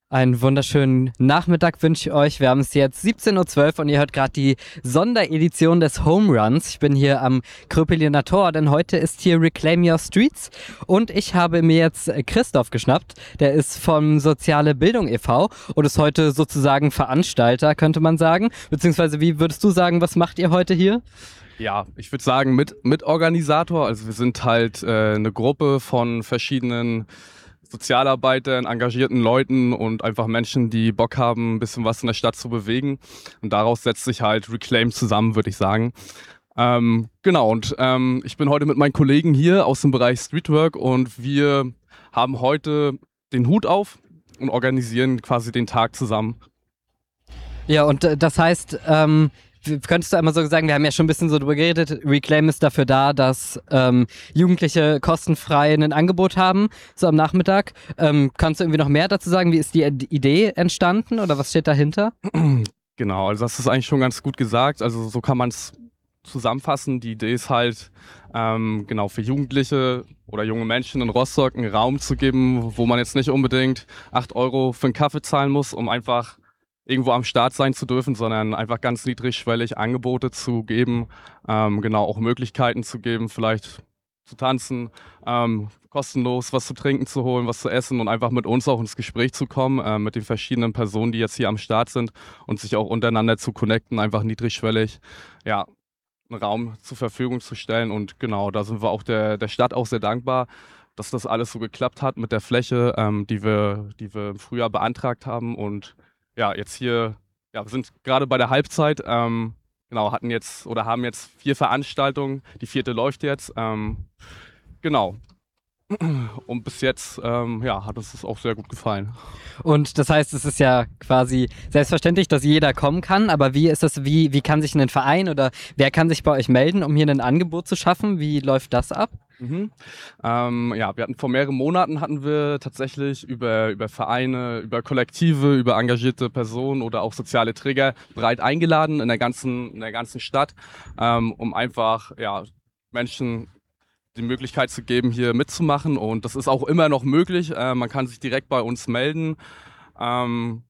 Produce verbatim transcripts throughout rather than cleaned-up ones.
Einen wunderschönen Nachmittag wünsche ich euch. Wir haben es jetzt siebzehn Uhr zwölf und ihr hört gerade die Sonderedition des Home Runs. Ich bin hier am Kröpeliner Tor, denn heute ist hier Reclaim Your Streets und ich habe mir jetzt Christoph geschnappt. Der ist vom Soziale Bildung e V und ist heute sozusagen Veranstalter, könnte man sagen. Beziehungsweise, wie würdest du sagen, was macht ihr heute hier? Ja, ich würde sagen mit Mitorganisator. Also wir sind halt äh, eine Gruppe von verschiedenen Sozialarbeitern, engagierten Leuten und einfach Menschen, die Bock haben, ein bisschen was in der Stadt zu bewegen. Und daraus setzt sich halt Reclaim zusammen, würde ich sagen. Ähm, genau, und ähm, ich bin heute mit meinen Kollegen hier aus dem Bereich Streetwork und wir haben heute den Hut auf und organisieren quasi den Tag zusammen. Ja, und äh, das heißt, ähm, könntest du einmal so sagen, wir haben ja schon ein bisschen so drüber geredet, Reclaim ist dafür da, dass ähm, Jugendliche kostenfrei ein Angebot haben, so am Nachmittag. Ähm, kannst du irgendwie noch mehr dazu sagen? Wie ist die Idee entstanden oder was steht dahinter? Genau, also das ist eigentlich schon ganz gut gesagt. Also so kann man es zusammenfassen. Die Idee ist halt, ähm, genau, für Jugendliche oder junge Menschen in Rostock einen Raum zu geben, wo man jetzt nicht unbedingt acht Euro für einen Kaffee zahlen muss, um einfach irgendwo am Start sein zu dürfen, sondern einfach ganz niedrigschwellig Angebote zu geben, ähm, genau, auch Möglichkeiten zu geben, vielleicht zu tanzen, ähm, kostenlos was zu trinken zu holen, was zu essen und einfach mit uns auch ins Gespräch zu kommen, äh, mit den verschiedenen Personen, die jetzt hier am Start sind und sich auch untereinander zu connecten, einfach niedrigschwellig, ja, einen Raum zur Verfügung zu stellen. Und genau, da sind wir auch der, der Stadt auch sehr dankbar, dass das alles so geklappt hat mit der Fläche, ähm, die wir, die wir im Frühjahr beantragt haben. Und ja, jetzt hier, ja, wir sind gerade bei der Halbzeit, ähm, genau, hatten jetzt oder haben jetzt vier Veranstaltungen, die vierte läuft jetzt, ähm, genau. Und bis jetzt, ähm, ja, hat uns das auch sehr gut gefallen. Und das heißt, es ist ja quasi selbstverständlich, dass jeder kommen kann, aber wie ist das, wie, wie kann sich ein Verein oder wer kann sich bei euch melden, um hier ein Angebot zu schaffen? Wie läuft das ab? Mhm. Ähm, ja, wir hatten vor mehreren Monaten hatten wir tatsächlich über, über Vereine, über Kollektive, über engagierte Personen oder auch soziale Träger breit eingeladen in der ganzen, in der ganzen Stadt, ähm, um einfach ja, Menschen die Möglichkeit zu geben, hier mitzumachen. Und das ist auch immer noch möglich. Äh, man kann sich direkt bei uns melden. Ähm,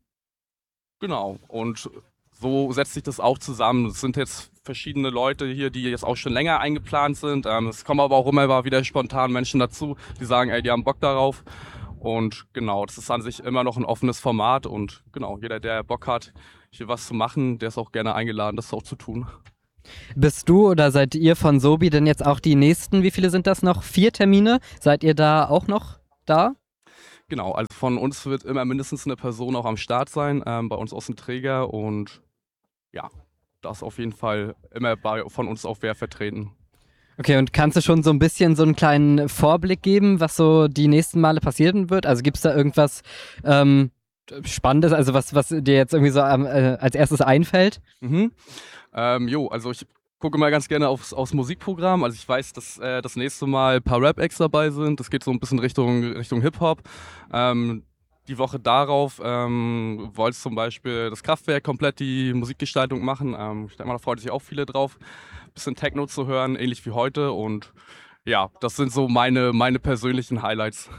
genau. Und so setzt sich das auch zusammen. Es sind jetzt verschiedene Leute hier, die jetzt auch schon länger eingeplant sind. Ähm, es kommen aber auch immer mal wieder spontan Menschen dazu, die sagen, ey, die haben Bock darauf. Und genau, das ist an sich immer noch ein offenes Format. Und genau, jeder, der Bock hat, hier was zu machen, der ist auch gerne eingeladen, das auch zu tun. Bist du oder seid ihr von Sobi denn jetzt auch die nächsten, wie viele sind das noch? Vier Termine? Seid ihr da auch noch da? Genau, also von uns wird immer mindestens eine Person auch am Start sein, ähm, bei uns aus dem Träger und ja, da ist auf jeden Fall immer bei, von uns auch wer vertreten. Okay, und kannst du schon so ein bisschen so einen kleinen Vorblick geben, was so die nächsten Male passieren wird? Also gibt es da irgendwas ähm, Spannendes, also was, was dir jetzt irgendwie so ähm, äh, als erstes einfällt? Mhm. Ähm, jo, also ich gucke mal ganz gerne aufs, aufs Musikprogramm. Also ich weiß, dass äh, das nächste Mal ein paar Rap-Acts dabei sind. Das geht so ein bisschen Richtung, Richtung Hip-Hop. Ähm, die Woche darauf ähm, wollte zum Beispiel das Kraftwerk komplett die Musikgestaltung machen. Ähm, ich denke mal, da freut sich auch viele drauf. Ein bisschen Techno zu hören, ähnlich wie heute. Und ja, das sind so meine, meine persönlichen Highlights.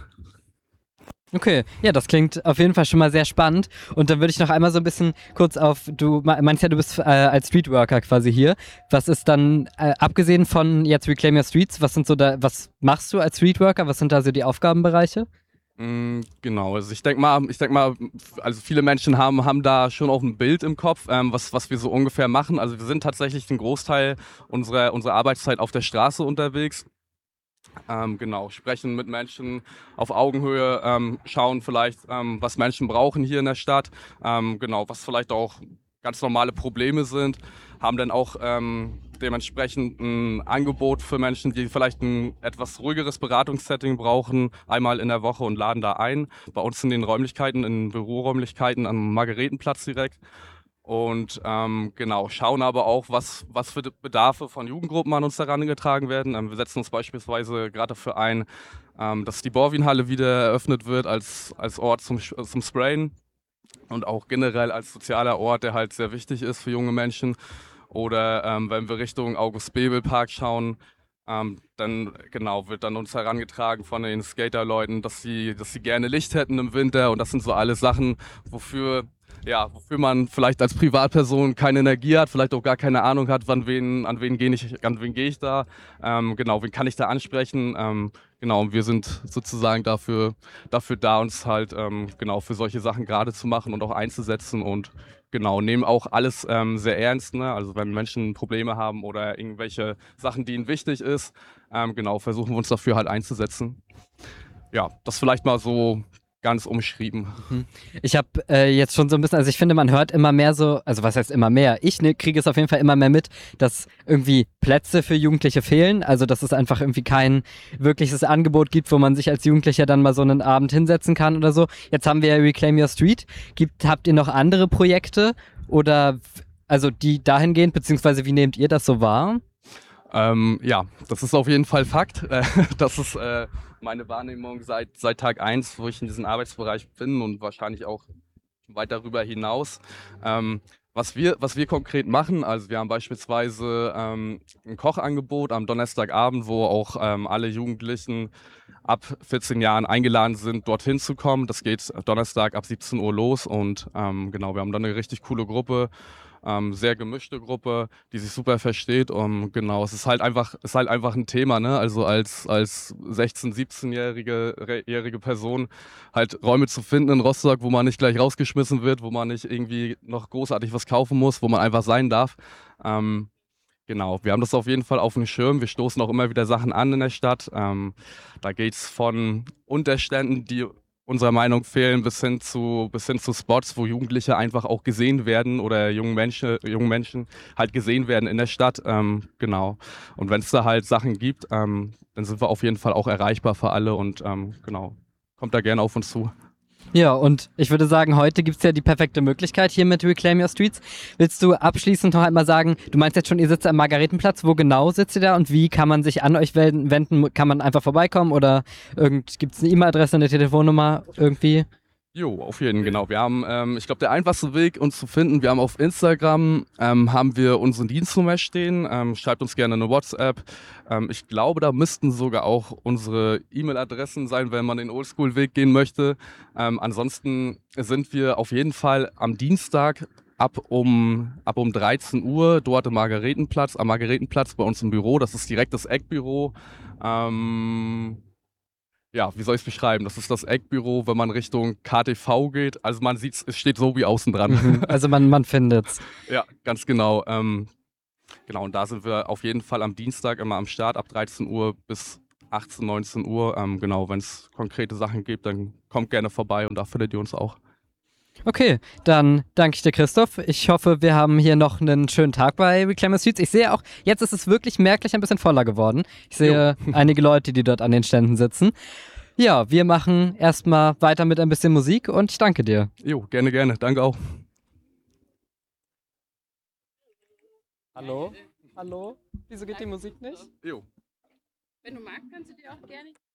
Okay, ja, das klingt auf jeden Fall schon mal sehr spannend. Und dann würde ich noch einmal so ein bisschen kurz auf, du meinst ja, du bist äh, als Streetworker quasi hier. Was ist dann, äh, abgesehen von jetzt Reclaim Your Streets, was sind so da, was machst du als Streetworker? Was sind da so die Aufgabenbereiche? Mm, Genau, also ich denke mal, ich denke mal, also viele Menschen haben, haben da schon auch ein Bild im Kopf, ähm, was, was wir so ungefähr machen. Also wir sind tatsächlich den Großteil unserer, unserer Arbeitszeit auf der Straße unterwegs. Ähm, genau, sprechen mit Menschen auf Augenhöhe, ähm, schauen vielleicht, ähm, was Menschen brauchen hier in der Stadt, ähm, genau, was vielleicht auch ganz normale Probleme sind, haben dann auch ähm, dementsprechend ein Angebot für Menschen, die vielleicht ein etwas ruhigeres Beratungssetting brauchen, einmal in der Woche und laden da ein, bei uns in den Räumlichkeiten, in Büroräumlichkeiten am Margaretenplatz direkt. Und ähm, genau, schauen aber auch, was, was für Bedarfe von Jugendgruppen an uns herangetragen werden. Ähm, wir setzen uns beispielsweise gerade dafür ein, ähm, dass die Borwin-Halle wieder eröffnet wird als, als Ort zum, zum Sprayen und auch generell als sozialer Ort, der halt sehr wichtig ist für junge Menschen. Oder ähm, wenn wir Richtung August-Bebel-Park schauen, Ähm, dann, genau, wird dann uns herangetragen von den Skaterleuten, dass sie, dass sie gerne Licht hätten im Winter. Und das sind so alles Sachen, wofür, ja, wofür man vielleicht als Privatperson keine Energie hat, vielleicht auch gar keine Ahnung hat, wann wen, an wen gehe ich, an wen gehe ich da. Ähm, genau, wen kann ich da ansprechen? Ähm, genau, und wir sind sozusagen dafür, dafür da, uns halt ähm, genau für solche Sachen gerade zu machen und auch einzusetzen und genau, nehmen auch alles ähm, sehr ernst, ne? Also wenn Menschen Probleme haben oder irgendwelche Sachen, die ihnen wichtig ist, ähm, genau, versuchen wir uns dafür halt einzusetzen. Ja, das vielleicht mal so ganz umschrieben. Mhm. Ich habe äh, jetzt schon so ein bisschen, also ich finde, man hört immer mehr so, also was heißt immer mehr? Ich ne, kriege es auf jeden Fall immer mehr mit, dass irgendwie Plätze für Jugendliche fehlen, also dass es einfach irgendwie kein wirkliches Angebot gibt, wo man sich als Jugendlicher dann mal so einen Abend hinsetzen kann oder so. Jetzt haben wir ja Reclaim Your Street. Gibt, habt ihr noch andere Projekte oder also die dahingehend, beziehungsweise wie nehmt ihr das so wahr? Ähm, ja, das ist auf jeden Fall Fakt. Äh, das ist äh, meine Wahrnehmung seit, seit Tag eins, wo ich in diesem Arbeitsbereich bin und wahrscheinlich auch weit darüber hinaus. Ähm, was wir, was wir konkret machen, also wir haben beispielsweise ähm, ein Kochangebot am Donnerstagabend, wo auch ähm, alle Jugendlichen ab vierzehn Jahren eingeladen sind, dorthin zu kommen. Das geht Donnerstag ab siebzehn Uhr los und ähm, genau, wir haben dann eine richtig coole Gruppe, ähm, sehr gemischte Gruppe, die sich super versteht. Um, genau, es ist halt einfach, ist halt einfach ein Thema, ne? Also als, als sechzehn-, siebzehnjährige re- jährige Person halt Räume zu finden in Rostock, wo man nicht gleich rausgeschmissen wird, wo man nicht irgendwie noch großartig was kaufen muss, wo man einfach sein darf. Ähm, Genau, wir haben das auf jeden Fall auf dem Schirm. Wir stoßen auch immer wieder Sachen an in der Stadt. Ähm, da geht es von Unterständen, die unserer Meinung fehlen, bis hin zu, bis hin zu Spots, wo Jugendliche einfach auch gesehen werden oder junge Menschen, junge Menschen halt gesehen werden in der Stadt. Ähm, genau. Und wenn es da halt Sachen gibt, ähm, dann sind wir auf jeden Fall auch erreichbar für alle und ähm, genau, kommt da gerne auf uns zu. Ja, und ich würde sagen, heute gibt es ja die perfekte Möglichkeit hier mit Reclaim Your Streets. Willst du abschließend noch einmal sagen, du meinst jetzt schon, ihr sitzt am Margaretenplatz, wo genau sitzt ihr da und wie kann man sich an euch wenden? Kann man einfach vorbeikommen oder gibt es eine E-Mail-Adresse, eine Telefonnummer irgendwie? Jo, auf jeden, genau. Wir haben, ähm, ich glaube, der einfachste Weg, uns zu finden, wir haben auf Instagram, ähm, haben wir unseren Dienstnummer stehen. Ähm, schreibt uns gerne eine WhatsApp. Ähm, ich glaube, da müssten sogar auch unsere E-Mail-Adressen sein, wenn man den Oldschool-Weg gehen möchte. Ähm, ansonsten sind wir auf jeden Fall am Dienstag ab um, ab um dreizehn Uhr dort am Margaretenplatz, am Margaretenplatz bei uns im Büro. Das ist direkt das Eckbüro. Ähm, ja, wie soll ich es beschreiben? Das ist das Eckbüro, wenn man Richtung K T V geht. Also man sieht, es steht so wie außen dran. Mhm, also man, man findet's. Ja, ganz genau. Ähm, genau, und da sind wir auf jeden Fall am Dienstag immer am Start ab dreizehn Uhr bis achtzehn, neunzehn Uhr. Ähm, genau, wenn es konkrete Sachen gibt, dann kommt gerne vorbei und da findet ihr uns auch. Okay, dann danke ich dir, Christoph. Ich hoffe, wir haben hier noch einen schönen Tag bei Reclaim Your Streets. Ich sehe auch, jetzt ist es wirklich merklich ein bisschen voller geworden. Ich sehe einige Leute, die dort an den Ständen sitzen. Ja, wir machen erstmal weiter mit ein bisschen Musik und ich danke dir. Jo, gerne, gerne. Danke auch. Hallo? Hallo? Wieso geht die Musik nicht? Jo. Wenn du magst, kannst du dir auch gerne